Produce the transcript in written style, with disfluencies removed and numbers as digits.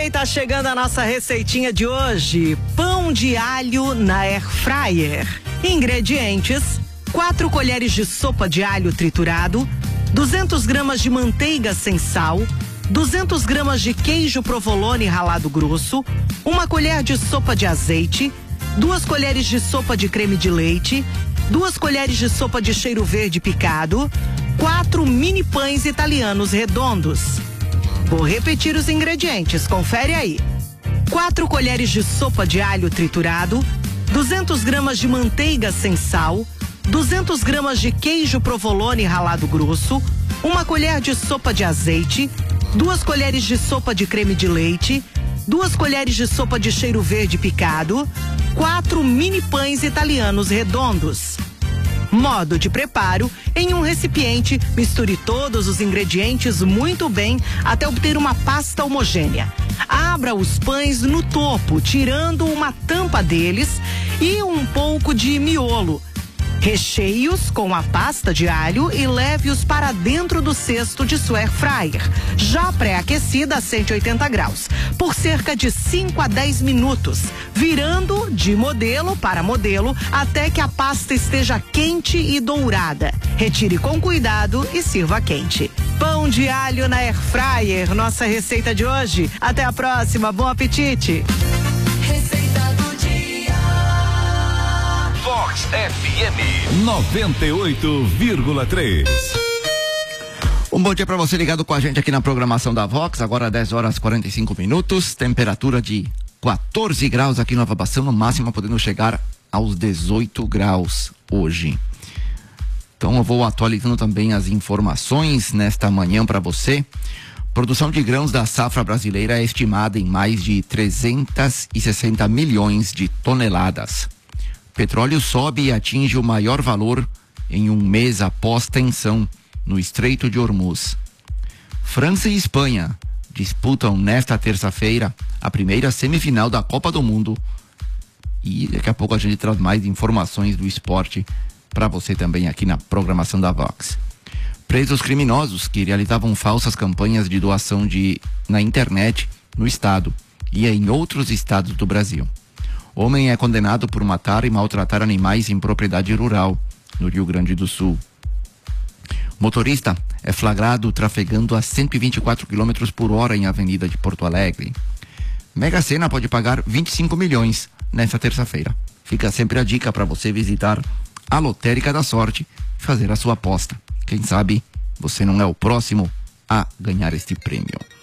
bem, tá chegando a nossa receitinha de hoje. Pão de alho na air fryer. Ingredientes: 4 colheres de sopa de alho triturado, 200 gramas de manteiga sem sal, 200 gramas de queijo provolone ralado grosso, 1 colher de sopa de azeite, 2 colheres de sopa de creme de leite, 2 colheres de sopa de cheiro verde picado, 4 mini pães italianos redondos. Vou repetir os ingredientes, confere aí. 4 colheres de sopa de alho triturado, 200 gramas de manteiga sem sal, 200 gramas de queijo provolone ralado grosso, 1 colher de sopa de azeite, 2 colheres de sopa de creme de leite, 2 colheres de sopa de cheiro verde picado, 4 mini pães italianos redondos. Modo de preparo: em um recipiente, misture todos os ingredientes muito bem até obter uma pasta homogênea. Abra os pães no topo, tirando uma tampa deles e um pouco de miolo. Recheie-os com a pasta de alho e leve-os para dentro do cesto de sua air fryer, já pré-aquecida a 180 graus, por cerca de 5 a 10 minutos, virando de modelo para modelo até que a pasta esteja quente e dourada. Retire com cuidado e sirva quente. Pão de alho na air fryer, nossa receita de hoje. Até a próxima, bom apetite! Vox FM 98,3. Um bom dia para você ligado com a gente aqui na programação da Vox. Agora 10 horas e 45 minutos. Temperatura de 14 graus aqui em Nova Bassano, máxima podendo chegar aos 18 graus hoje. Então eu vou atualizando também as informações nesta manhã para você. Produção de grãos da safra brasileira é estimada em mais de 360 milhões de toneladas. Petróleo sobe e atinge o maior valor em um mês após tensão no Estreito de Hormuz. França e Espanha disputam nesta terça-feira a primeira semifinal da Copa do Mundo. E daqui a pouco a gente traz mais informações do esporte para você também aqui na programação da Vox. Presos criminosos que realizavam falsas campanhas de doação na internet no estado e em outros estados do Brasil. Homem é condenado por matar e maltratar animais em propriedade rural, no Rio Grande do Sul. Motorista é flagrado trafegando a 124 km por hora em Avenida de Porto Alegre. Mega Sena pode pagar 25 milhões nesta terça-feira. Fica sempre a dica para você visitar a Lotérica da Sorte e fazer a sua aposta. Quem sabe você não é o próximo a ganhar este prêmio.